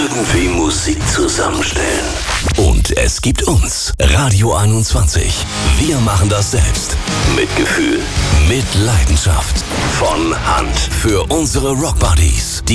Irgendwie Musik zusammenstellen. Und es gibt uns, Radio 21. Wir machen das selbst. Mit Gefühl, mit Leidenschaft. Von Hand. Für unsere Rockbuddies.